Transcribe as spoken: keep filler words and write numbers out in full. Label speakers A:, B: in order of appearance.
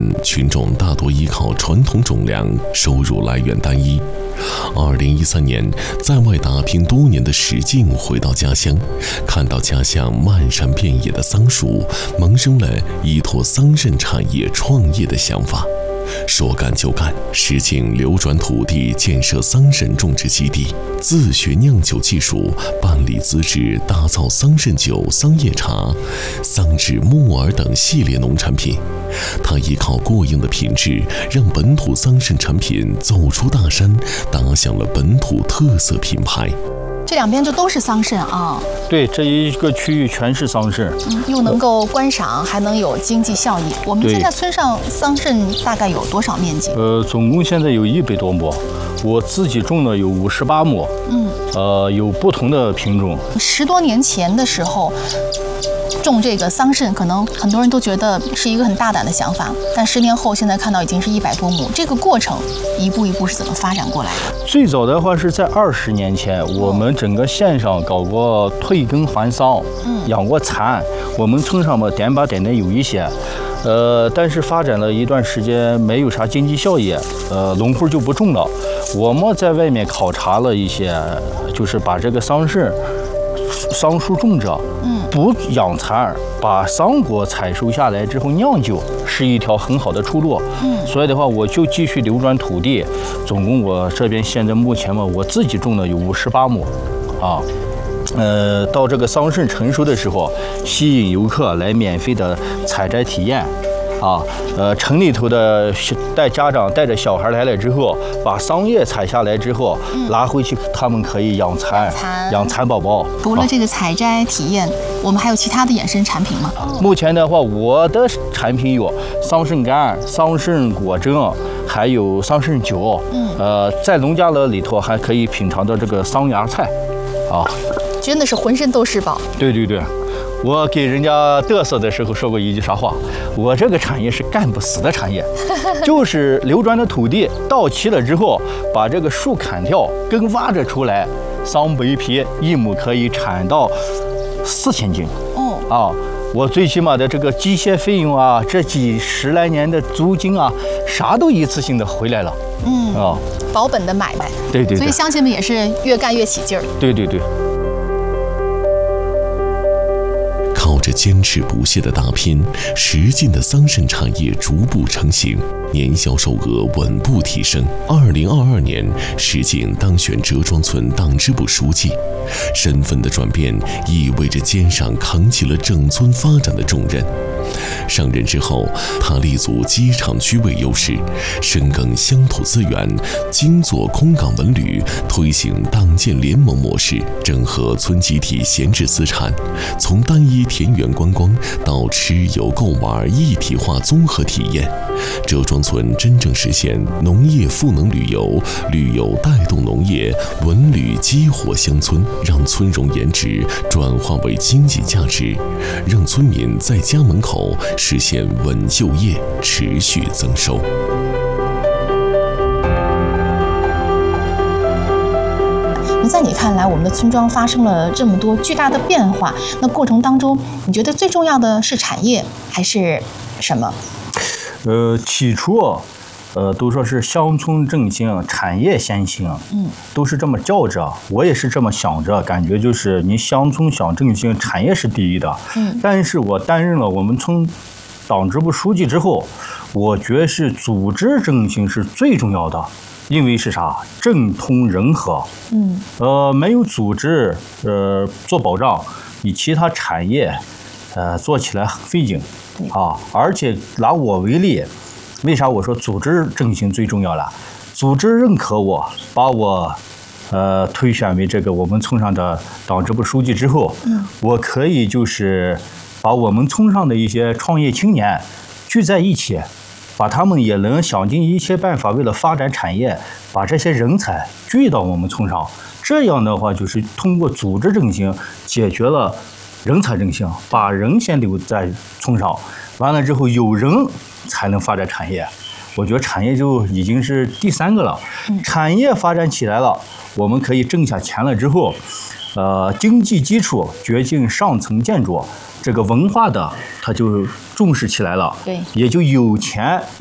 A: 群众大多依靠传统种粮，收入来源单一。二零一三年，在外打拼多年的石敬回到家乡，看到家乡漫山遍野的桑树，萌生了依托桑葚产业创业的想法。说干就干，石敬流转土地建设桑葚种植基地，自学酿酒技术，办理资质，打造桑葚酒、桑叶茶、桑脂木耳等系列农产品。他依靠过硬的品质，让本土桑葚产品走出大山，打响了本土特色品牌。
B: 这两边就都是桑葚啊。
C: 对，这一个区域全是桑葚，
B: 嗯，又能够观赏，还能有经济效益。我们现在村上桑葚大概有多少面积？
C: 呃，总共现在有一百多亩，我自己种的有五十八亩。嗯，呃，有不同的品种。
B: 十多年前的时候，种这个桑葚，可能很多人都觉得是一个很大胆的想法，但十年后，现在看到已经是一百多亩。这个过程一步一步是怎么发展过来的？
C: 最早的话是在二十年前，我们整个县上搞过退耕还桑，嗯，养过蚕。我们村上嘛点把点的有一些，呃，但是发展了一段时间没有啥经济效益，呃，农户就不种了。我们在外面考察了一些，就是把这个桑葚、桑树种着，嗯，不养蚕，把桑果采收下来之后酿酒，是一条很好的出路。嗯，所以的话，我就继续流转土地，总共我这边现在目前嘛，我自己种的有五十八亩，啊。呃，到这个桑葚成熟的时候，吸引游客来免费的采摘体验，啊，呃，城里头的带家长带着小孩来了之后，把桑叶采下来之后，嗯、拿回去，他们可以养蚕，养蚕宝宝。
B: 除了这个采摘体验，啊、我们还有其他的衍生产品吗？
C: 目前的话，我的产品有桑葚干、桑葚果珍，还有桑葚酒。嗯，呃，在农家乐里头还可以品尝到这个桑芽菜，啊。
B: 真的是浑身都是宝。
C: 对对对，我给人家嘚瑟的时候说过一句啥话，我这个产业是干不死的产业，就是流转的土地到期了之后，把这个树砍掉，根挖着出来，桑白皮一亩可以产到四千斤。哦啊，我最起码的这个机械费用啊，这几十来年的租金啊，啥都一次性的回来了。嗯啊，
B: 保本的买卖。
C: 对 对, 对。
B: 所以乡亲们也是越干越起劲儿。
C: 对对对。
A: 靠着坚持不懈的打拼，石敬的桑葚产业逐步成型，年销售额稳步提升。二零二二年，石敬当选折庄村党支部书记，身份的转变意味着肩上扛起了整村发展的重任。上任之后，他立足机场区位优势，深耕乡土资源，精做空港文旅，推行党建联盟模式，整合村集体闲置资产，从单一田园观光到吃游购玩一体化综合体验。折庄村真正实现农业赋能旅游，旅游带动农业，文旅激活乡村，让村容颜值转化为经济价值，让村民在家门口实现稳就业，持续增收。
B: 在你看来，我们的村庄发生了这么多巨大的变化，那过程当中，你觉得最重要的是产业还是什么？
C: 呃，起初，呃，都说是乡村振兴，产业先行，嗯，都是这么叫着，我也是这么想着，感觉就是你乡村想振兴，产业是第一的，嗯，但是我担任了我们村党支部书记之后，我觉得是组织振兴是最重要的。因为是啥？政通人和，嗯，呃，没有组织，呃，做保障，你其他产业，呃，做起来很费劲，啊，而且拿我为例，为啥我说组织振兴最重要了？组织认可我，把我，呃，推选为这个我们村上的党支部书记之后，嗯，我可以就是把我们村上的一些创业青年聚在一起。把他们也能想尽一切办法，为了发展产业，把这些人才聚到我们村上。这样的话，就是通过组织振兴，解决了人才振兴，把人先留在村上，完了之后有人才能发展产业。我觉得产业就已经是第三个了。产业发展起来了，我们可以挣下钱了之后，呃，经济基础决定上层建筑， 这个文化的他就重视起来了，
B: 对，
C: 也就有钱